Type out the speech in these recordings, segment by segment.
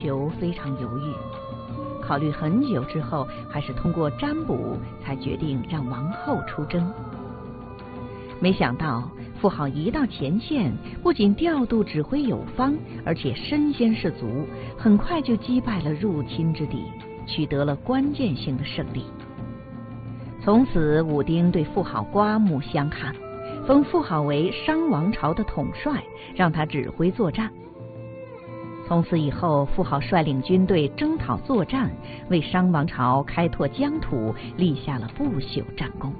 就非常犹豫，考虑很久之后，还是通过占卜才决定让王后出征。没想到妇好一到前线，不仅调度指挥有方，而且身先士卒，很快就击败了入侵之敌，取得了关键性的胜利。从此武丁对妇好刮目相看，封妇好为商王朝的统帅，让他指挥作战。从此以后，妇好率领军队征讨作战，为商王朝开拓疆土立下了不朽战功。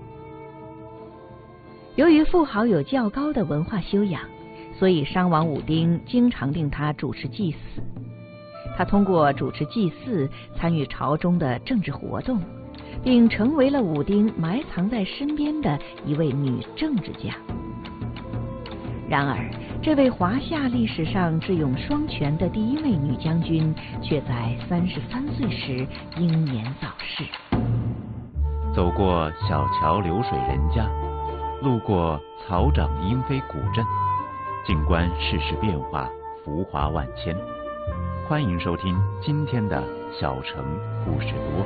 由于妇好有较高的文化修养，所以商王武丁经常令他主持祭祀。他通过主持祭祀参与朝中的政治活动，并成为了武丁埋藏在身边的一位女政治家。然而，这位华夏历史上智勇双全的第一位女将军，却在33岁时英年早逝。 走过小桥流水人家，路过草长莺飞古镇，静观世事变化，浮华万千。欢迎收听今天的小城故事多。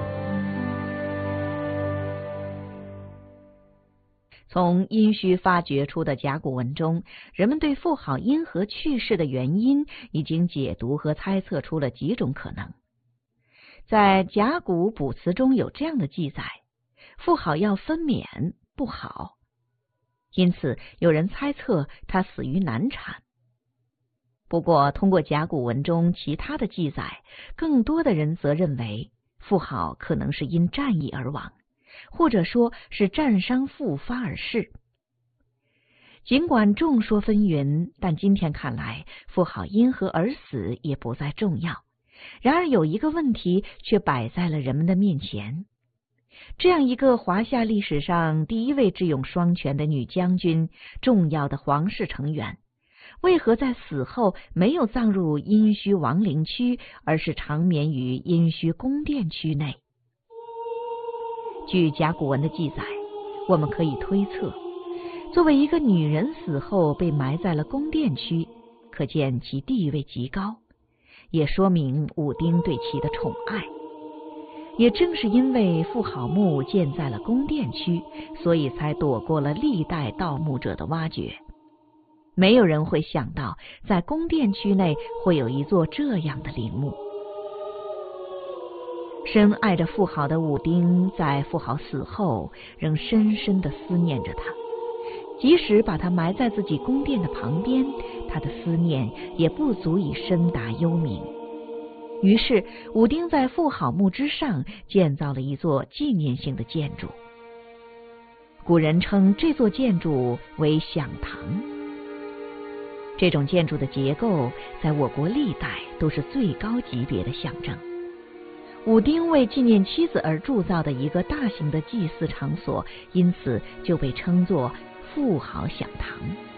从殷墟发掘出的甲骨文中，人们对妇好因何去世的原因已经解读和猜测出了几种可能。在甲骨卜辞中有这样的记载：妇好要分娩不好，因此有人猜测她死于难产。不过通过甲骨文中其他的记载，更多的人则认为妇好可能是因战役而亡，或者说是战伤复发而逝。尽管众说纷纭，但今天看来，妇好因何而死也不再重要。然而有一个问题却摆在了人们的面前：这样一个华夏历史上第一位智勇双全的女将军，重要的皇室成员，为何在死后没有葬入殷墟王陵区，而是长眠于殷墟宫殿区内？据甲骨文的记载，我们可以推测，作为一个女人死后被埋在了宫殿区，可见其地位极高，也说明武丁对其的宠爱。也正是因为妇好墓建在了宫殿区，所以才躲过了历代盗墓者的挖掘。没有人会想到，在宫殿区内会有一座这样的陵墓。深爱着妇好的武丁，在妇好死后仍深深地思念着她，即使把她埋在自己宫殿的旁边，他的思念也不足以深达幽冥。于是武丁在妇好墓之上建造了一座纪念性的建筑，古人称这座建筑为享堂。这种建筑的结构在我国历代都是最高级别的象征。武丁为纪念妻子而铸造的一个大型的祭祀场所，因此就被称作妇好享堂。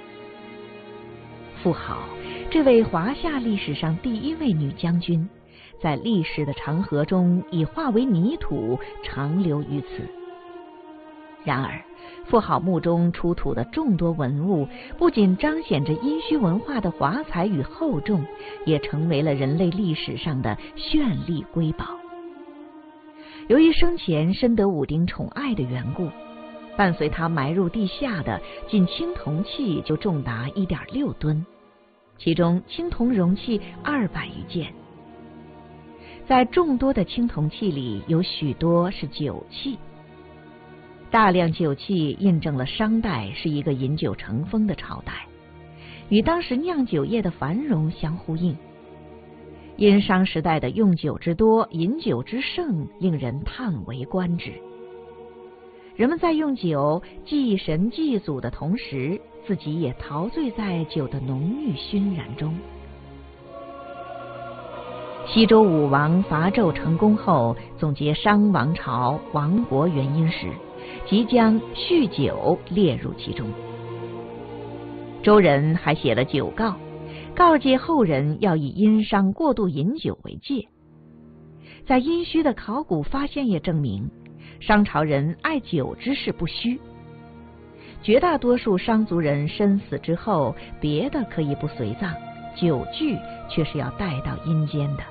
妇好，这位华夏历史上第一位女将军，在历史的长河中已化为泥土，长流于此。然而妇好墓中出土的众多文物，不仅彰显着殷墟文化的华彩与厚重，也成为了人类历史上的绚丽瑰宝。由于生前深得武丁宠爱的缘故，伴随他埋入地下的仅青铜器就重达 1.6 吨，其中青铜容器200余件。在众多的青铜器里，有许多是酒器。大量酒器印证了商代是一个饮酒成风的朝代，与当时酿酒业的繁荣相呼应。殷商时代的用酒之多，饮酒之盛，令人叹为观止。人们在用酒祭神祭祖的同时，自己也陶醉在酒的浓郁熏染中。西周武王伐纣成功后，总结商王朝亡国原因时，即将酗酒列入其中。周人还写了酒告，告诫后人要以殷商过度饮酒为戒。在殷墟的考古发现也证明，商朝人爱酒之事不虚。绝大多数商族人身死之后，别的可以不随葬，酒具却是要带到阴间的。